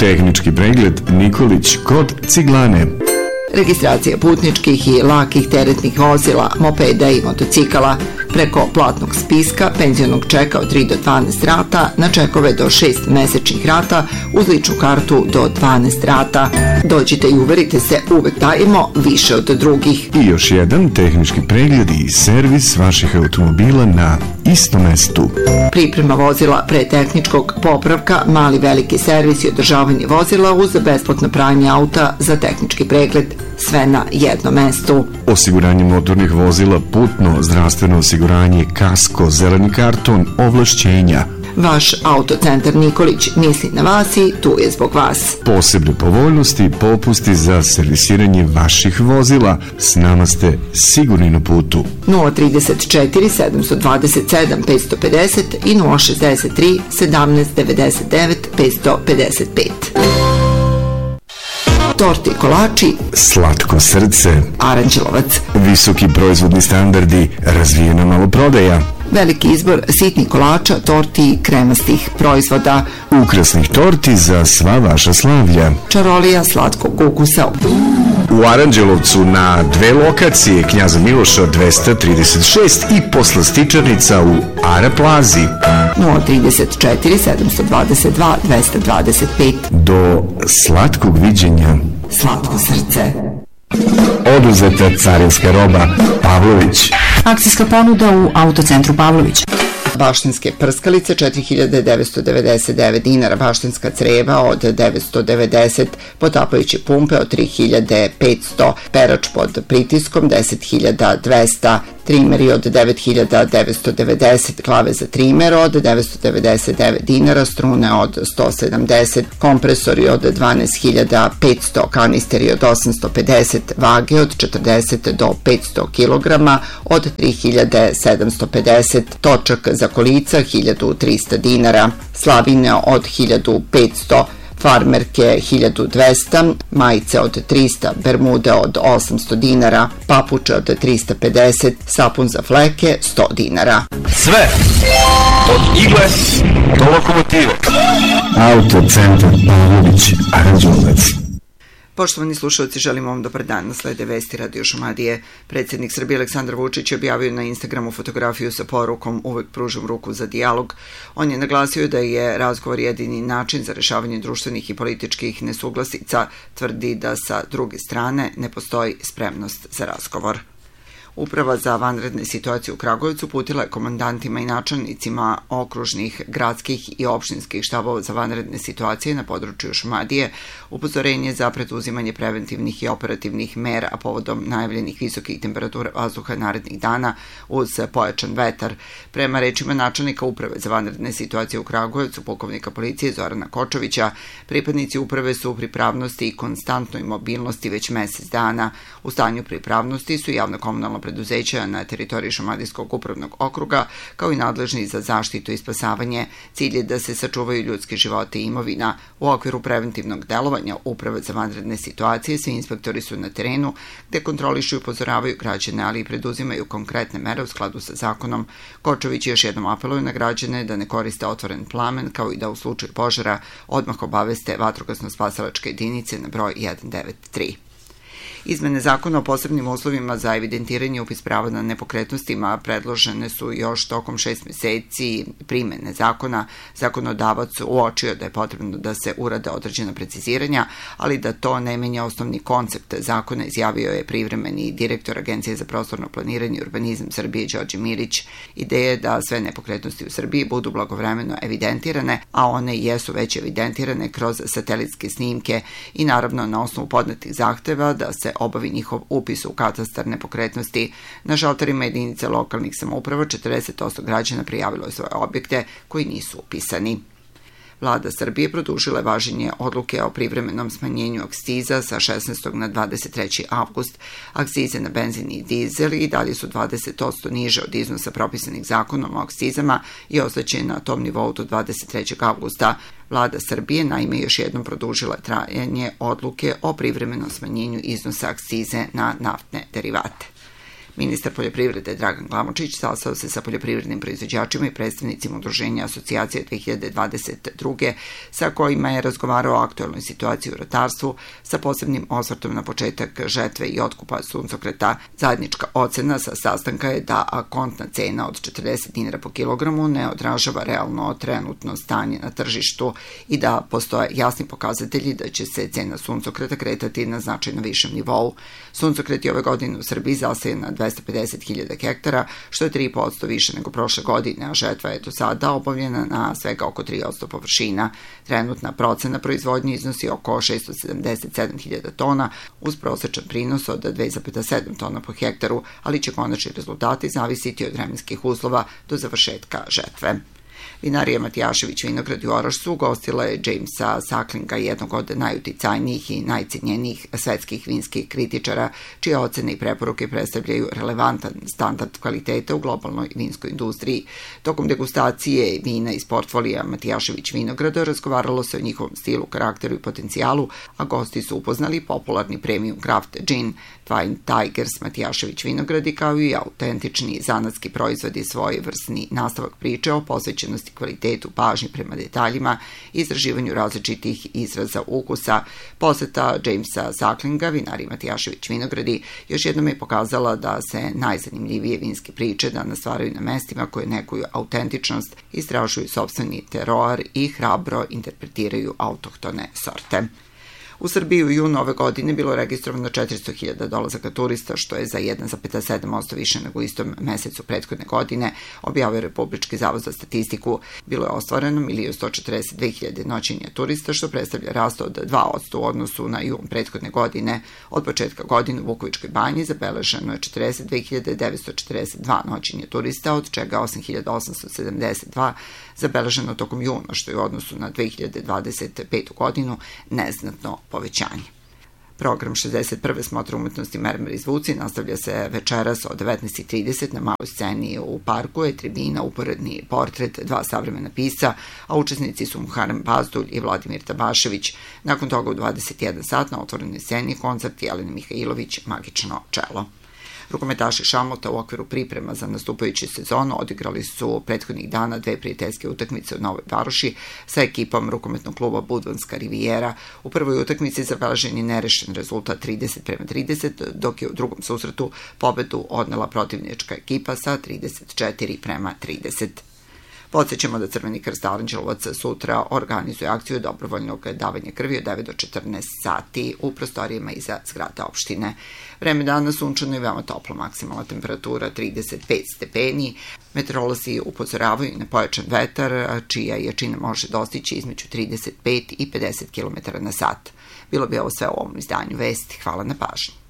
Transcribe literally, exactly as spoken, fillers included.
Tehnički pregled Nikolić kod Ciglane. Registracija putničkih i lakih teretnih vozila, mopeda i motocikala preko platnog spiska, penzionog čeka od tri do dvanaest rata, na čekove do šest mesečnih rata, uz ličnu kartu do dvanaest rata. Dođite i uverite se, uvek dajemo više od drugih. I još jedan tehnički pregled i servis vaših automobila na istom mestu. Priprema vozila pre tehničkog popravka, mali veliki servis i održavanje vozila uz besplatno pranje auta za tehnički pregled. Sve na jednom mestu. Osiguranje motornih vozila, putno, zdravstveno osiguranje, kasko, zeleni karton, ovlašćenja. Vaš Autocentar Nikolić misli na vas i tu je zbog vas. Posebne povoljnosti i popusti za servisiranje vaših vozila. S nama ste sigurni na putu. nula trideset četiri sedam dvadeset sedam petsto pedeset i nula šezdeset tri sedamnaest devedeset devet petsto pedeset pet. Torti i kolači, slatko srce, Aranđelovac, visoki proizvodni standardi, razvijena maloprodaja, veliki izbor sitnih kolača, torti i kremastih proizvoda, ukrasnih torti za sva vaša slavlja, čarolija slatkog ukusa. U Aranđelovcu na dve lokacije, Knjaza Miloša dvesta trideset šest i poslastičarnica u Ara Plazi. nula trideset četiri sedam dvadeset dva dvesta dvadeset pet. Do slatkog viđenja. Slatko srce. Oduzeta carinska roba Pavlović. Akcijska ponuda u Autocentru Pavlović. Baštinske prskalice četiri hiljade devetsto devedeset devet dinara, baštinska creva od devetsto devedeset, potapajuće pumpe od tri hiljade petsto, perač pod pritiskom deset hiljada dvesta, trimeri od devet hiljada devetsto devedeset, glave za trimer od devetsto devedeset devet dinara, strune od sto sedamdeset, kompresori od dvanaest hiljada petsto, kanisteri od osamsto pedeset, vage od četrdeset do petsto kilograma od tri hiljade sedamsto pedeset, točak za kolica hiljadu trista dinara, slavine od hiljadu petsto, farmerke hiljadu dvesta, majice od trista, bermude od osamsto dinara, papuče od trista pedeset, sapun za fleke sto dinara. Sve od igle do lokomotive. Autocentar Pavlović, Aranđelovac. Poštovani slušalci, želimo vam dobar dan. Slede vesti Radio Šumadije. Predsjednik Srbije Aleksandar Vučić je objavio na Instagramu fotografiju sa porukom "Uvek pružam ruku za dijalog". On je naglasio da je razgovor jedini način za rešavanje društvenih i političkih nesuglasica. Tvrdi da sa druge strane ne postoji spremnost za razgovor. Uprava za vanredne situacije u Kragujevcu uputila je komandantima i načelnicima okružnih, gradskih i opštinskih štabova za vanredne situacije na području Šumadije upozorenje za preduzimanje preventivnih i operativnih mera, a povodom najavljenih visokih temperatura vazduha narednih dana uz pojačan vetar. Prema rečima načelnika Uprave za vanredne situacije u Kragujevcu, pukovnika policije Zorana Kočovića, pripadnici uprave su u pripravnosti i konstantnoj mobilnosti već mesec dana. U stanju pripravnosti su javno-komunalno preduzeća na teritoriji Šumadijskog upravnog okruga, kao i nadležni za zaštitu i spasavanje. Cilj je da se sačuvaju ljudski životi i imovina. U okviru preventivnog delovanja Uprave za vanredne situacije svi inspektori su na terenu gde kontrolišu i upozoravaju građane, ali i preduzimaju konkretne mere u skladu sa zakonom. Kočović još jednom apeluje na građane da ne koriste otvoren plamen, kao i da u slučaju požara odmah obaveste vatrogasno-spasilačke jedinice na broj jedan devet tri. Izmene zakona o posebnim uslovima za evidentiranje i upis prava na nepokretnostima predložene su još tokom šest meseci primene zakona. Zakonodavac uočio da je potrebno da se urade određena preciziranja, ali da to ne menja osnovni koncept zakona, izjavio je privremeni direktor Agencije za prostorno planiranje i urbanizam Srbije Đorđe Milić. Ideja je da sve nepokretnosti u Srbiji budu blagovremeno evidentirane, a one jesu već evidentirane kroz satelitske snimke i naravno na osnovu podnetih zahteva da se obavi njihov upis u katastar nepokretnosti. Na šalterima jedinice lokalnih samouprava četrdeset posto građana prijavilo je svoje objekte koji nisu upisani. Vlada Srbije produžila je važenje odluke o privremenom smanjenju akciza sa šesnaestog na dvadeset treći avgust. Akcize na benzin i dizel i dalje su dvadeset posto niže od iznosa propisanih zakonom o akcizama i ostaće na tom nivou do dvadeset trećeg avgusta. Vlada Srbije naime još jednom produžila trajanje odluke o privremenom smanjenju iznosa akcize na naftne derivate. Ministar poljoprivrede Dragan Glamočić sastao se sa poljoprivrednim proizvođačima i predstavnicima udruženja Asocijacije dve hiljade dvadeset druge sa kojima je razgovarao o aktuelnoj situaciji u ratarstvu sa posebnim osvrtom na početak žetve i otkupa suncokreta. Zajednička ocena sa sastanka je da akontna cena od četrdeset dinara po kilogramu ne odražava realno trenutno stanje na tržištu i da postoje jasni pokazatelji da će se cena suncokreta kretati na značajno višem nivou. Suncokret je ove godine u Srbiji zasejen na dvesta pedeset hiljada hektara, što je tri posto više nego prošle godine, a žetva je do sada obavljena na svega oko tri posto površina. Trenutna procena proizvodnje iznosi oko šesto sedamdeset sedam hiljada tona, uz prosečan prinos od dve zarez sedam tona po hektaru, ali će konačni rezultati zavisiti od vremenskih uslova do završetka žetve. Vinarija Matijašević vinogradi u Orašcu ugostila je Jamesa Sucklinga, jednog od najuticajnijih i najcenjenijih svetskih vinskih kritičara, čije ocene i preporuke predstavljaju relevantan standard kvaliteta u globalnoj vinskoj industriji. Tokom degustacije vina iz portfolija Matijašević vinograda razgovaralo se o njihovom stilu, karakteru i potencijalu, a gosti su upoznali popularni premium craft gin Twin Tigers Matijašević vinogradi, kao i autentični zanatski proizvodi, svojevrsni nastavak priče o posvećenosti kvalitetu, pažnji prema detaljima, izraživanju različitih izraza ukusa. Poseta Jamesa Sucklinga vinariji Matijašević vinogradi još jednom je pokazala da se najzanimljivije vinske priče danas stvaraju na mestima koje neguju autentičnost, istražuju sopstveni teroar i hrabro interpretiraju autohtone sorte. U Srbiji u junu ove godine bilo registrovano četiristo hiljada dolazaka turista, što je za jedan zarez sedam posto više nego u istom mesecu prethodne godine, objavio Republički zavod za statistiku. Bilo je ostvareno milion sto četrdeset dve hiljade noćenja turista, što predstavlja rast od dva posto u odnosu na jun prethodne godine. Od početka godine u Vukovičkoj banji zabeleženo je četrdeset dve hiljade devetsto četrdeset dva noćenja turista, od čega osam hiljada osamsto sedamdeset dva zabeleženo tokom juna, što je u odnosu na dve hiljade dvadeset petu godinu neznatno povećanje. Program šezdeset prve smotre umetnosti Mermer i zvuci nastavlja se večeras od devetnaest i trideset na maloj sceni u parku, je tribina uporedni portret dva savremena pisca, a učesnici su Muharrem Bazdulj i Vladimir Tabašević. Nakon toga u dvadeset jedan sat na otvorenoj sceni koncert Jelene Mihajlović Magično čelo. Rukometaši Šamota u okviru priprema za nastupajuću sezonu odigrali su prethodnih dana dve prijateljske utakmice u Novoj Varoši sa ekipom rukometnog kluba Budvanska Rivijera. U prvoj utakmici zabeležen je nerešen rezultat trideset prema trideset, dok je u drugom susretu pobedu odnela protivnička ekipa sa trideset četiri prema trideset. Podsjećamo da Crveni krst Aranđelovac sutra organizuje akciju dobrovoljnog davanja krvi od devet do četrnaest sati u prostorijama iza zgrada opštine. Vreme dana sunčano i veoma toplo, maksimalna temperatura trideset pet stepeni. Meteorolozi upozoravaju na pojačan vetar, čija jačina može dostići između trideset pet i pedeset kilometara na sat. Bilo bi ovo sve u ovom izdanju vesti. Hvala na pažnji.